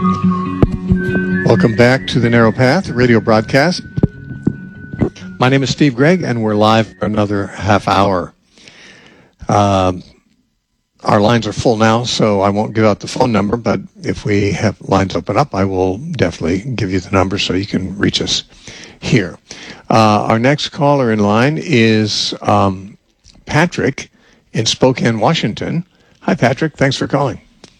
Welcome back to the Narrow Path radio broadcast. My name is Steve Gregg, and we're live for another half hour. Our lines are full now, so I won't give out the phone number, but if we have lines open up, I will definitely give you the number so you can reach us here. Our next caller in line is Patrick in Spokane, Washington. Hi, Patrick. Thanks for calling.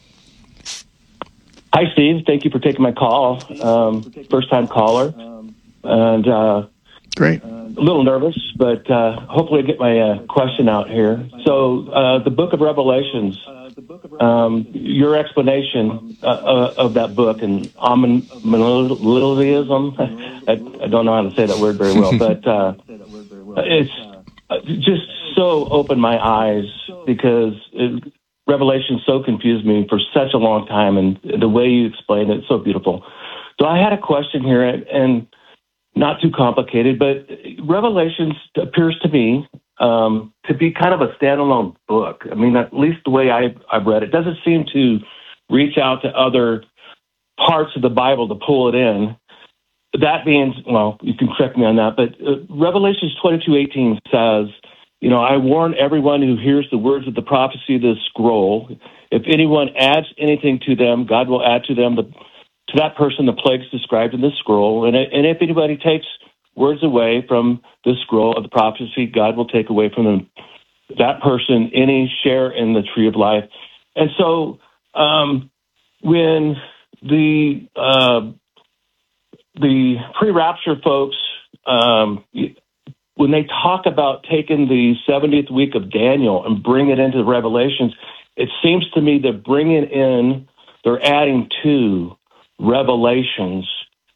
Hi, Steve. Thank you for taking my call. First-time caller. And great. A little nervous, but hopefully I get my question out here. So the book of Revelations, your explanation of that book and amillennialism, I don't know how to say that word very well, but it's just so opened my eyes because Revelation so confused me for such a long time, and the way you explained it, so beautiful. So I had a question here, and not too complicated, but Revelations appears to me to be kind of a standalone book. I mean, at least the way I've read it, doesn't seem to reach out to other parts of the Bible to pull it in. That being, well, you can correct me on that, but Revelations 22:18 says, you know, I warn everyone who hears the words of the prophecy of this scroll. If anyone adds anything to them, God will add to them, to that person, the plagues described in this scroll. And if anybody takes words away from the scroll of the prophecy, God will take away from them, that person, any share in the tree of life. And so when the pre-rapture folks, when they talk about taking the 70th week of Daniel and bring it into Revelations, it seems to me they're adding to Revelations,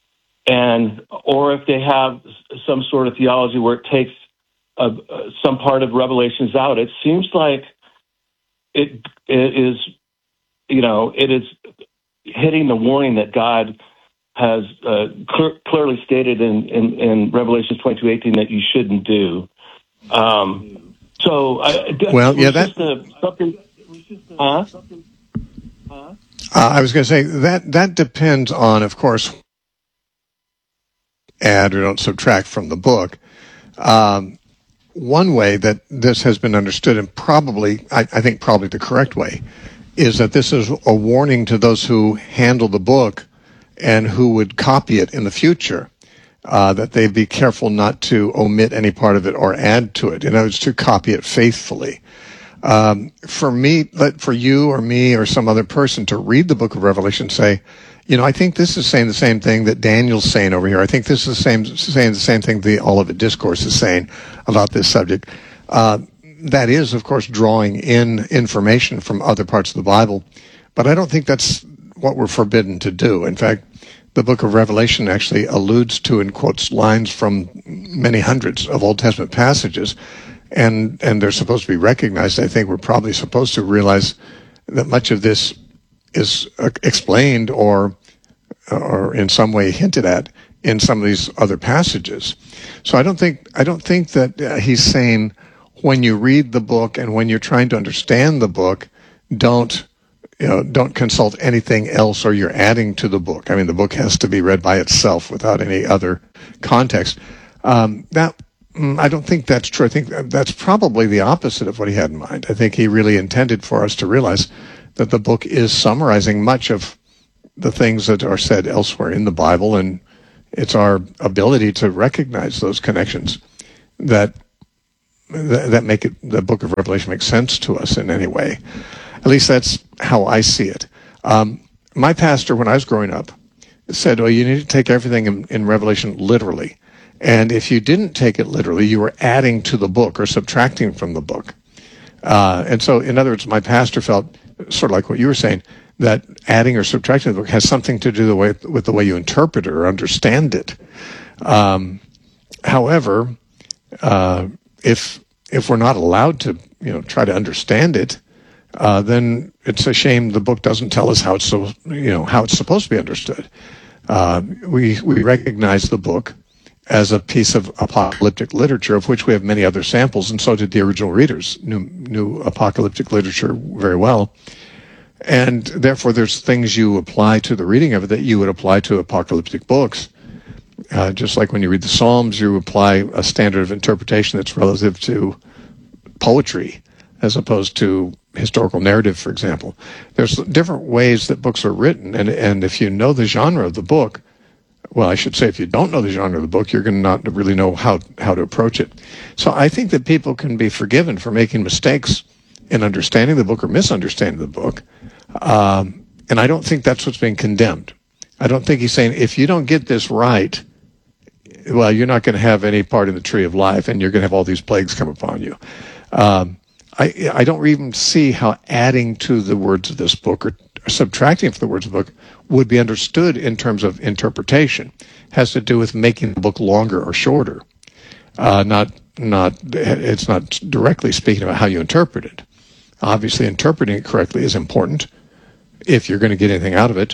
or if they have some sort of theology where it takes some part of Revelations out, it seems like it is hitting the warning that God has clearly stated in Revelation 22:18 that you shouldn't do. I was going to say that depends on, of course, add or don't subtract from the book. One way that this has been understood, and probably, I think probably the correct way, is that this is a warning to those who handle the book and who would copy it in the future, that they be careful not to omit any part of it or add to it. In other words, to copy it faithfully. For me, for you or me or some other person to read the book of Revelation, say, you know, I think this is saying the same thing that Daniel's saying over here. I think this is saying the same thing the Olivet Discourse is saying about this subject. That is, of course, drawing in information from other parts of the Bible, but I don't think that's what we're forbidden to do. In fact, the book of Revelation actually alludes to and quotes lines from many hundreds of Old Testament passages, and they're supposed to be recognized. I think we're probably supposed to realize that much of this is explained or in some way hinted at in some of these other passages. So I don't think that he's saying when you read the book and when you're trying to understand the book, don't consult anything else or you're adding to the book. I mean, the book has to be read by itself without any other context. I don't think that's true. I think that's probably the opposite of what he had in mind. I think he really intended for us to realize that the book is summarizing much of the things that are said elsewhere in the Bible, and it's our ability to recognize those connections that make it, the book of Revelation, make sense to us in any way. At least that's how I see it. My pastor, when I was growing up, said, well, you need to take everything in Revelation literally. And if you didn't take it literally, you were adding to the book or subtracting from the book. And so, in other words, my pastor felt, sort of like what you were saying, that adding or subtracting the book has something to do with the way you interpret it or understand it. However, if we're not allowed to, try to understand it, then it's a shame the book doesn't tell us how it's supposed to be understood. We recognize the book as a piece of apocalyptic literature, of which we have many other samples, and so did the original readers, knew apocalyptic literature very well. And therefore, there's things you apply to the reading of it that you would apply to apocalyptic books. Just like when you read the Psalms, you apply a standard of interpretation that's relative to poetry as opposed to historical narrative, for example. There's different ways that books are written, and if you know the genre of the book, well, I should say if you don't know the genre of the book, you're going to not really know how to approach it. So I think that people can be forgiven for making mistakes in understanding the book or misunderstanding the book, and I don't think that's what's being condemned. I don't think he's saying, if you don't get this right, well, you're not going to have any part in the tree of life, and you're going to have all these plagues come upon you. I don't even see how adding to the words of this book or subtracting from the words of the book would be understood in terms of interpretation. It has to do with making the book longer or shorter. It's not directly speaking about how you interpret it. Obviously, interpreting it correctly is important if you're going to get anything out of it.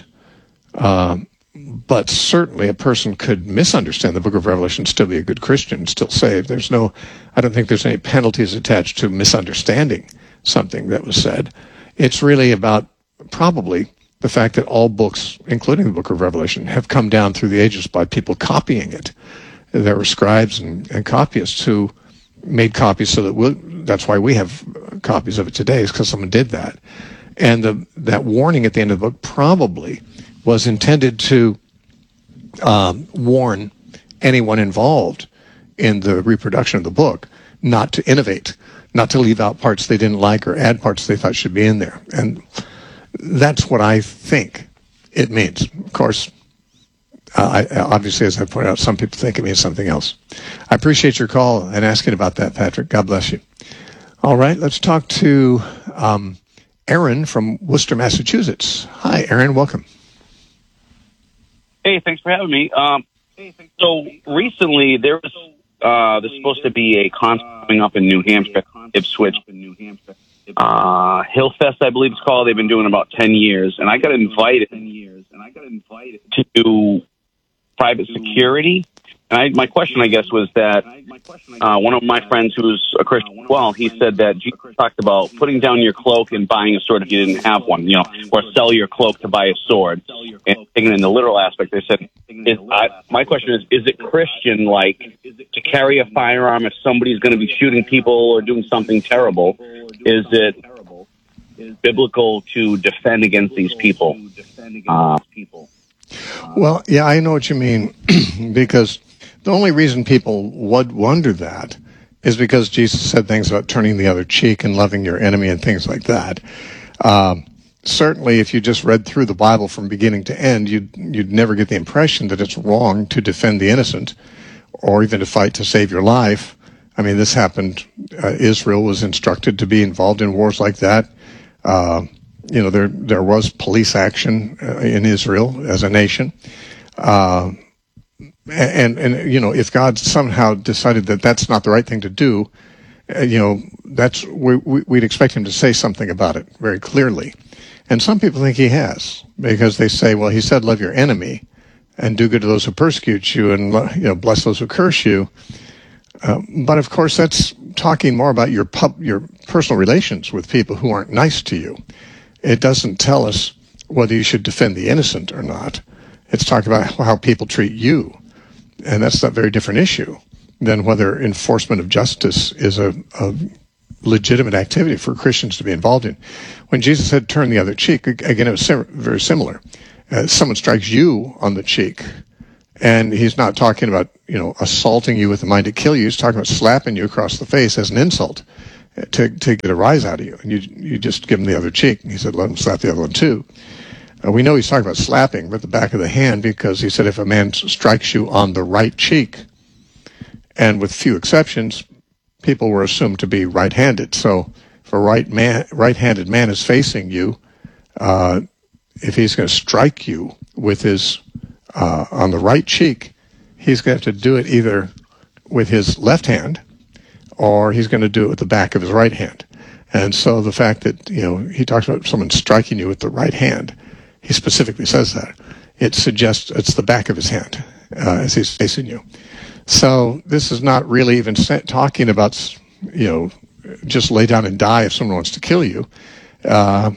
But certainly a person could misunderstand the book of Revelation, still be a good Christian, still saved. I don't think there's any penalties attached to misunderstanding something that was said. It's really about probably the fact that all books, including the book of Revelation, have come down through the ages by people copying it. There were scribes and copyists who made copies so that that's why we have copies of it today, is because someone did that. And that warning at the end of the book probably was intended to warn anyone involved in the reproduction of the book not to innovate, not to leave out parts they didn't like or add parts they thought should be in there. And that's what I think it means. Of course, obviously, as I pointed out, some people think it means something else. I appreciate your call and asking about that, Patrick. God bless you. All right, let's talk to Aaron from Worcester, Massachusetts. Hi, Aaron. Welcome. Hey, thanks for having me. So recently there's supposed to be a concert coming up in New Hampshire, Ipswich. Hillfest, I believe it's called. They've been doing about 10 years, and I got invited to private security. And my question, I guess, was that one of my friends who's a Christian as well, he said that Jesus talked about putting down your cloak and buying a sword if you didn't have one, or sell your cloak to buy a sword. And taking it in the literal aspect, they said, my question is it Christian-like to carry a firearm if somebody's going to be shooting people or doing something terrible? Is it biblical to defend against these people? Well, yeah, I know what you mean, because the only reason people would wonder that is because Jesus said things about turning the other cheek and loving your enemy and things like that. Certainly, if you just read through the Bible from beginning to end, you'd never get the impression that it's wrong to defend the innocent or even to fight to save your life. I mean, this happened. Israel was instructed to be involved in wars like that. There was police action in Israel as a nation. And if God somehow decided that that's not the right thing to do, we'd expect him to say something about it very clearly. And some people think he has, because they say, well, he said, love your enemy and do good to those who persecute you and, bless those who curse you. But of course, that's talking more about your personal relations with people who aren't nice to you. It doesn't tell us whether you should defend the innocent or not. It's talking about how people treat you. And that's a very different issue than whether enforcement of justice is a legitimate activity for Christians to be involved in. When Jesus said turn the other cheek, again, it was very similar. Someone strikes you on the cheek, and he's not talking about, assaulting you with the mind to kill you. He's talking about slapping you across the face as an insult to get a rise out of you. And you just give him the other cheek. And he said, let him slap the other one too. We know he's talking about slapping with the back of the hand, because he said if a man strikes you on the right cheek, and with few exceptions, people were assumed to be right-handed. So if a right-handed man is facing you, if he's going to strike you with his on the right cheek, he's going to have to do it either with his left hand, or he's going to do it with the back of his right hand. And so the fact that he talks about someone striking you with the right hand, he specifically says that. It suggests it's the back of his hand as he's facing you. So this is not really even talking about, just lay down and die if someone wants to kill you.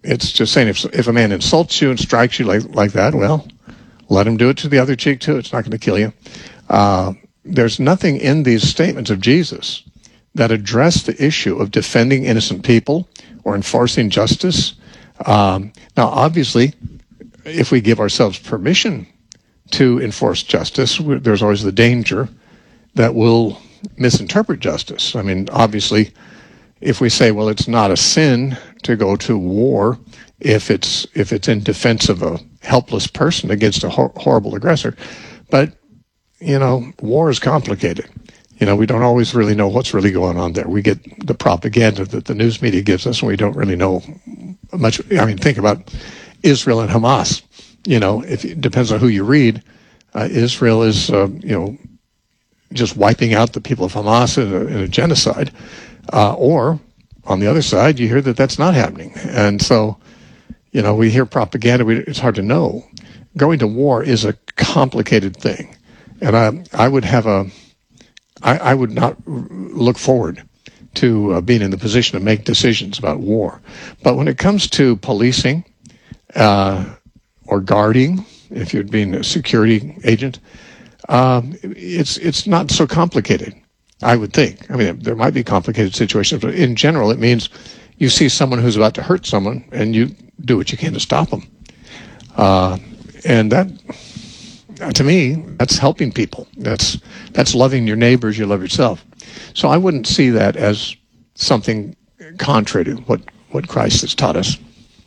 It's just saying if a man insults you and strikes you like that, well, let him do it to the other cheek too. It's not going to kill you. There's nothing in these statements of Jesus that address the issue of defending innocent people or enforcing justice. Now, obviously, if we give ourselves permission to enforce justice, there's always the danger that we'll misinterpret justice. I mean, obviously, if we say, well, it's not a sin to go to war if it's in defense of a helpless person against a horrible aggressor. But, war is complicated. We don't always really know what's really going on there. We get the propaganda that the news media gives us, and we don't really know much. I mean, think about Israel and Hamas. If it depends on who you read, Israel is, just wiping out the people of Hamas in a genocide. Or, on the other side, you hear that that's not happening. And so, we hear propaganda. It's hard to know. Going to war is a complicated thing. And I would not look forward to being in the position to make decisions about war. But when it comes to policing or guarding, if you're being a security agent, it's not so complicated, I would think. I mean, there might be complicated situations, but in general, it means you see someone who's about to hurt someone, and you do what you can to stop them. And that, to me, that's helping people. That's loving your neighbors. You love yourself. So I wouldn't see that as something contrary to what Christ has taught us.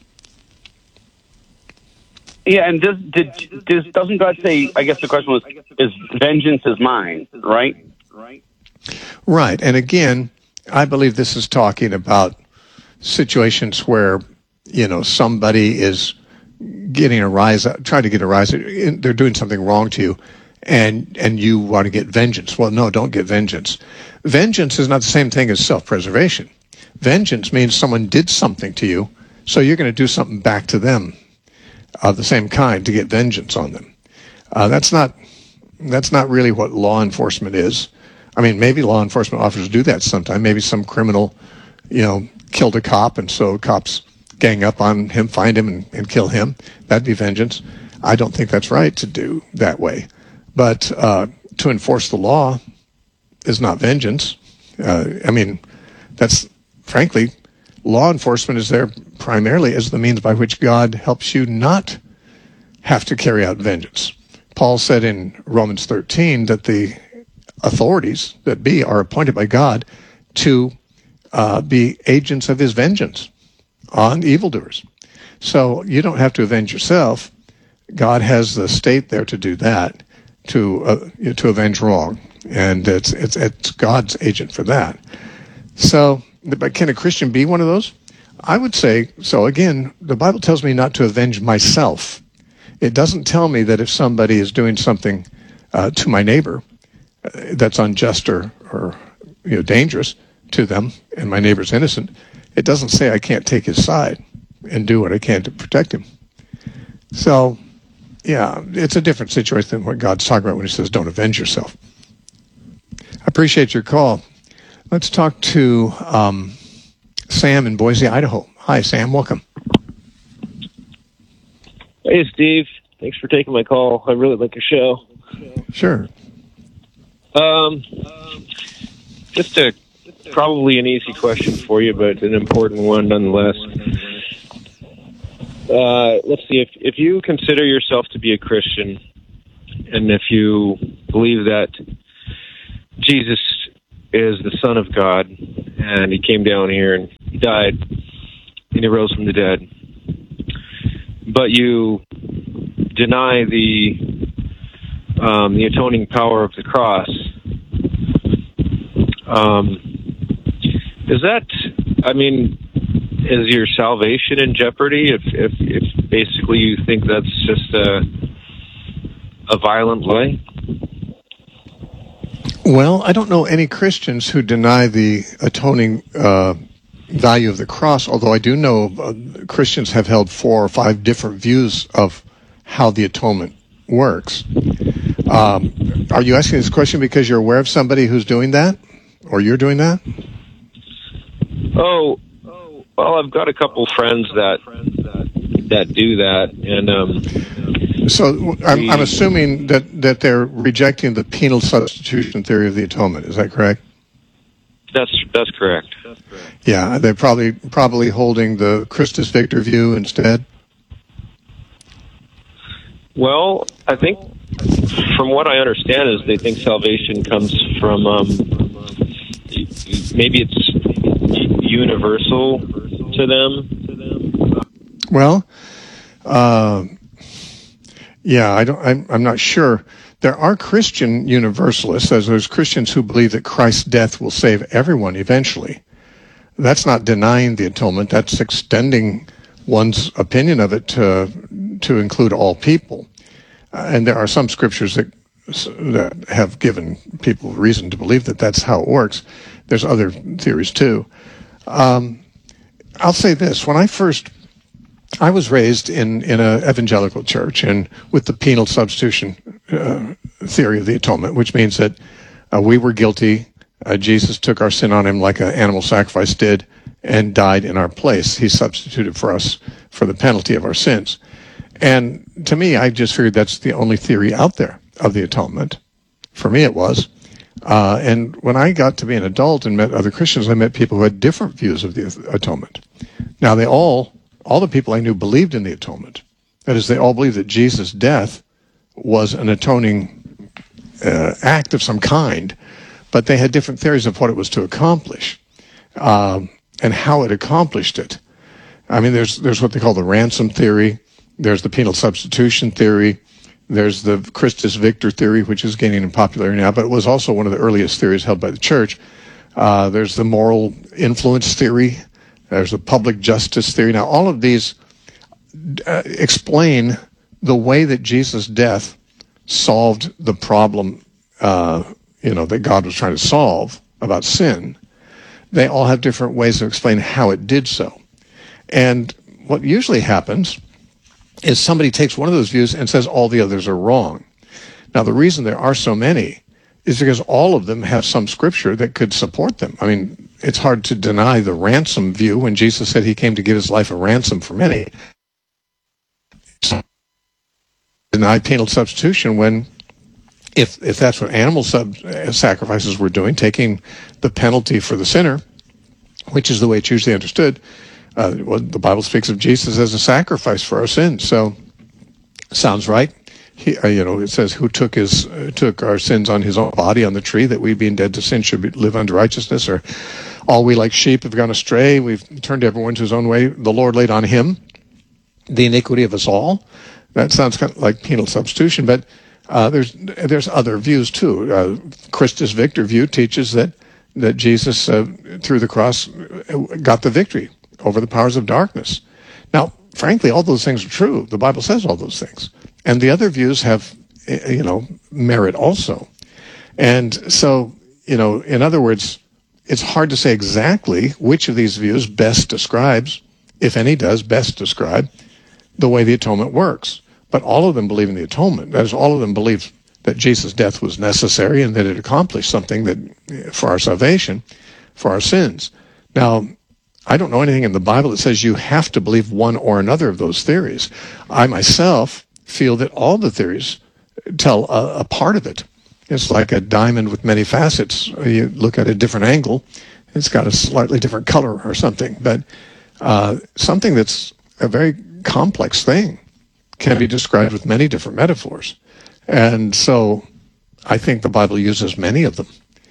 Yeah, and doesn't God say, I guess the question was, is vengeance is mine, right? Right. And again, I believe this is talking about situations where, somebody is getting a rise, trying to get a rise. They're doing something wrong to you, and you want to get vengeance. Well, no, don't get vengeance. Vengeance is not the same thing as self-preservation. Vengeance means someone did something to you, so you're going to do something back to them of the same kind to get vengeance on them. That's not really what law enforcement is. I mean, maybe law enforcement officers do that sometime. Maybe some criminal, killed a cop, and so cops gang up on him, find him, and kill him. That'd be vengeance. I don't think that's right to do that way. But to enforce the law is not vengeance. That's, frankly, law enforcement is there primarily as the means by which God helps you not have to carry out vengeance. Paul said in Romans 13 that the authorities that be are appointed by God to be agents of his vengeance on evildoers. So you don't have to avenge yourself. God has the state there to do that, to avenge wrong, and it's God's agent for that. So, but can a Christian be one of those? I would say so. Again, the Bible tells me not to avenge myself. It doesn't tell me that if somebody is doing something to my neighbor that's unjust or dangerous to them, and my neighbor's innocent, it doesn't say I can't take his side and do what I can to protect him. So, yeah, it's a different situation than what God's talking about when he says don't avenge yourself. I appreciate your call. Let's talk to Sam in Boise, Idaho. Hi, Sam. Welcome. Hey, Steve. Thanks for taking my call. I really like your show. Sure. Just probably an easy question for you, but an important one nonetheless. Let's see. If you consider yourself to be a Christian, and if you believe that Jesus is the Son of God, and he came down here and he died, and he rose from the dead, but you deny the atoning power of the cross, is your salvation in jeopardy if basically you think that's just a violent lie? Well, I don't know any Christians who deny the atoning value of the cross, although I do know Christians have held 4 or 5 different views of how the atonement works. Are you asking this question because you're aware of somebody who's doing that? Or you're doing that? Well, I've got a couple friends that do that, and So I'm assuming that they're rejecting the penal substitution theory of the atonement. Is that correct? that's correct. Yeah, they're probably holding the Christus Victor view instead. Well, I think from what I understand is they think salvation comes from maybe it's universal to them. Well, yeah, I'm not sure. There are Christian universalists, as there's Christians who believe that Christ's death will save everyone eventually. That's not denying the atonement. That's extending one's opinion of it to include all people. And there are some scriptures that have given people reason to believe that that's how it works. There's other theories too. I'll say this: when I was raised in an evangelical church, and with the penal substitution theory of the atonement, which means that we were guilty. Jesus took our sin on him like an animal sacrifice did, and died in our place. He substituted for us for the penalty of our sins. And to me, I just figured that's the only theory out there of the atonement. For me, it was. And when I got to be an adult and met other Christians, I met people who had different views of the atonement. Now, all the people I knew believed in the atonement. That is, they all believed that Jesus' death was an atoning act of some kind, but they had different theories of what it was to accomplish and how it accomplished it. I mean, there's what they call the ransom theory. There's the penal substitution theory. There's the Christus Victor theory, which is gaining in popularity now, but it was also one of the earliest theories held by the church. There's the moral influence theory. There's the public justice theory. Now, all of these explain the way that Jesus' death solved the problem, that God was trying to solve about sin. They all have different ways to explain how it did so. And what usually happens is somebody takes one of those views and says all the others are wrong. Now, the reason there are so many is because all of them have some scripture that could support them. I mean, it's hard to deny the ransom view when Jesus said he came to give his life a ransom for many. Deny penal substitution when, if that's what animal sacrifices were doing, taking the penalty for the sinner, which is the way it's usually understood. The Bible speaks of Jesus as a sacrifice for our sins. So, sounds right. It says, "Who took our sins on his own body on the tree, that we, being dead to sin, should live unto righteousness." Or, "All we like sheep have gone astray; we've turned everyone to his own way. The Lord laid on him the iniquity of us all." That sounds kind of like penal substitution, but there's other views too. Christus Victor view teaches that Jesus through the cross got the victory over the powers of darkness. Now, frankly, all those things are true. The Bible says all those things. And the other views have, merit also. And so, in other words, it's hard to say exactly which of these views best describes, if any does, best describe the way the atonement works. But all of them believe in the atonement. That is, all of them believe that Jesus' death was necessary and that it accomplished something that for our salvation, for our sins. Now, I don't know anything in the Bible that says you have to believe one or another of those theories. I myself feel that all the theories tell a part of it. It's like a diamond with many facets. You look at a different angle, it's got a slightly different color or something. But something that's a very complex thing can be described with many different metaphors. And so I think the Bible uses many of them.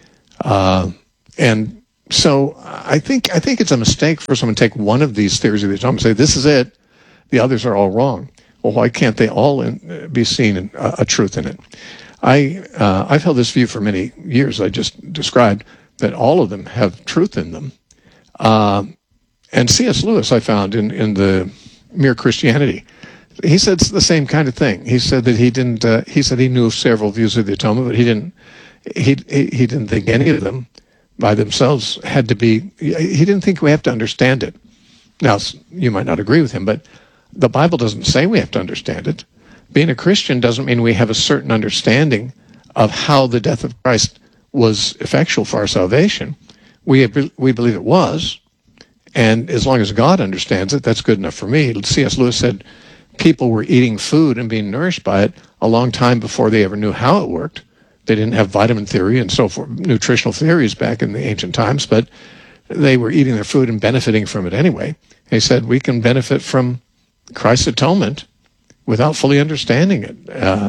And so I think it's a mistake for someone to take one of these theories of the atonement and say, this is it, the others are all wrong. Well, why can't they all be seen in a truth in it? I've held this view for many years. I just described that all of them have truth in them. And C.S. Lewis, I found in the Mere Christianity, he said the same kind of thing. He said that he didn't. He said he knew of several views of the atonement, but he didn't. He didn't think any of them by themselves had to be. He didn't think we have to understand it. Now, you might not agree with him, but the Bible doesn't say we have to understand it. Being a Christian doesn't mean we have a certain understanding of how the death of Christ was effectual for our salvation. We believe it was, And as long as God understands it, that's good enough for me. C.S. Lewis said people were eating food and being nourished by it a long time before they ever knew how it worked. They didn't have vitamin theory and so forth, nutritional theories back in the ancient times, but they were eating their food and benefiting from it anyway. He said we can benefit from Christ's atonement without fully understanding it.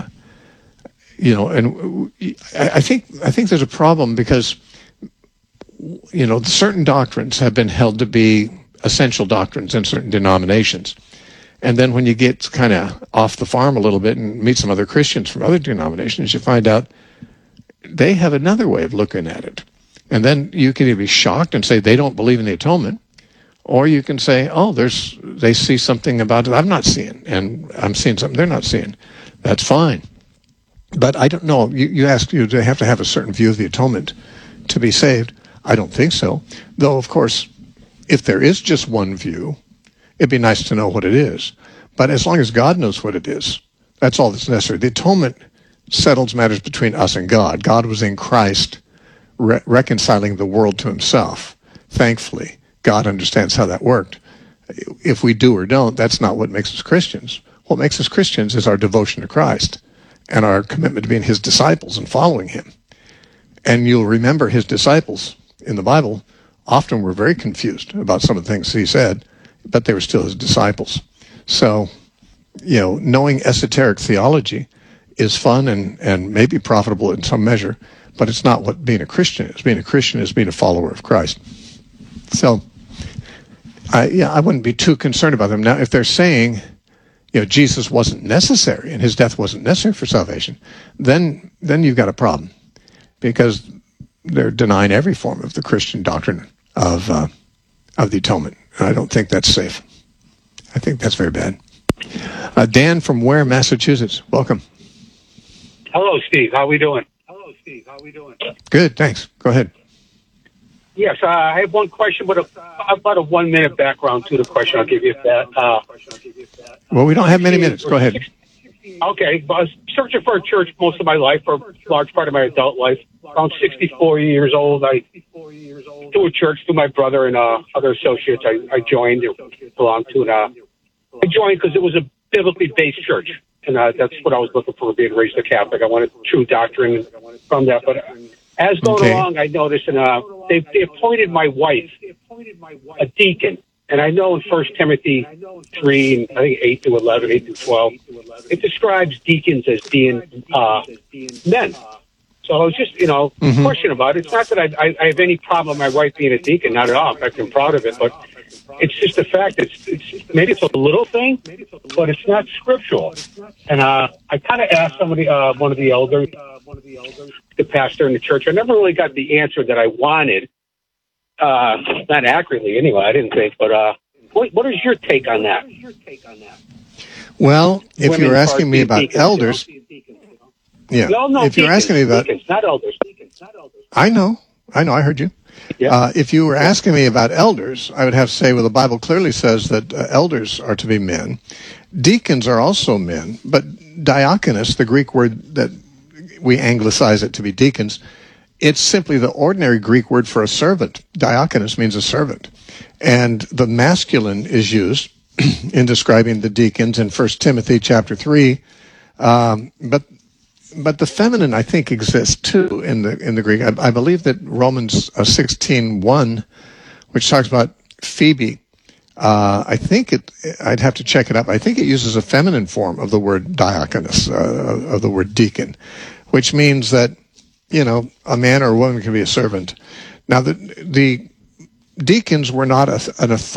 And I think there's a problem because, certain doctrines have been held to be essential doctrines in certain denominations. And then when you get kind of off the farm a little bit and meet some other Christians from other denominations, you find out they have another way of looking at it. And then you can either be shocked and say they don't believe in the atonement, or you can say, oh, they see something about it I'm not seeing, and I'm seeing something they're not seeing. That's fine. But I don't know. You ask, do they have to have a certain view of the atonement to be saved? I don't think so. Though, of course, if there is just one view, it'd be nice to know what it is. But as long as God knows what it is, that's all that's necessary. The atonement settles matters between us and God. God was in Christ reconciling the world to himself. Thankfully, God understands how that worked. If we do or don't, that's not what makes us Christians. What makes us Christians is our devotion to Christ and our commitment to being his disciples and following him. And you'll remember his disciples in the Bible often were very confused about some of the things he said, but they were still his disciples. So, knowing esoteric theology is fun and maybe profitable in some measure, but it's not what being a Christian is. Being a Christian is being a follower of Christ. So, I wouldn't be too concerned about them. Now, if they're saying, Jesus wasn't necessary and his death wasn't necessary for salvation, then you've got a problem, because they're denying every form of the Christian doctrine of the atonement. And I don't think that's safe. I think that's very bad. Dan from Ware, Massachusetts. Welcome. Hello, Steve. How we doing? Good, thanks. Go ahead. Yes, I have one question, but about a 1 minute background to the question. I'll give you that. Well, we don't have many minutes. Go ahead. Okay, I was searching for a church most of my life, for a large part of my adult life. Around 64 years old, I to a church through my brother and other associates. I joined, belonged to, and I joined because it was a biblically based church, and that's what I was looking for, being raised a Catholic. I wanted true doctrine from that, but as going along, I noticed, and they appointed my wife a deacon. And I know in 1 Timothy 3, I think 8 to 11, 8 to 12, it describes deacons as being men. So I was just, question about it. It's not that I have any problem with my wife being a deacon, not at all. In fact, I'm proud of it. But it's just the fact that it's maybe it's a little thing, but it's not scriptural. And I kind of asked somebody, one of the elders, the pastor in the church. I never really got the answer that I wanted. Not accurately, anyway, I didn't think. But what is your take on that? Well, if you're asking me about elders, if you're asking me about deacons, not elders. I know, I heard you. Yeah. If you were asking me about elders, I would have to say, well, the Bible clearly says that elders are to be men. Deacons are also men, but diakonos, the Greek word that we anglicize it to be deacons, it's simply the ordinary Greek word for a servant. Diakonos means a servant. And the masculine is used in describing the deacons in 1 Timothy chapter 3. But the feminine, I think, exists too in the Greek. I believe that Romans 16:1, which talks about Phoebe, I think I'd have to check it up. I think it uses a feminine form of the word diakonos, of the word deacon, which means that, a man or a woman can be a servant. Now, the deacons were not an authority